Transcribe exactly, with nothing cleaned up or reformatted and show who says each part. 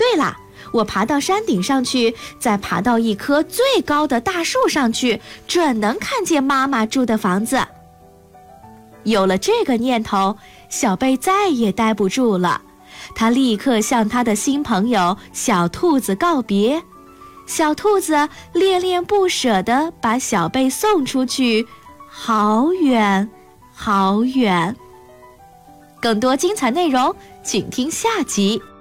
Speaker 1: 对了，我爬到山顶上去，再爬到一棵最高的大树上去，准能看见妈妈住的房子。有了这个念头，小贝再也待不住了，他立刻向他的新朋友小兔子告别。小兔子恋恋不舍地把小贝送出去，好远好远。更多精彩内容，请听下集。